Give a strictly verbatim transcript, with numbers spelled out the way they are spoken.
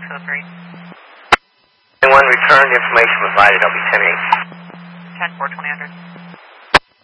oh three. Anyone returned information provided, I'll be ten eight. ten four twenty hundred.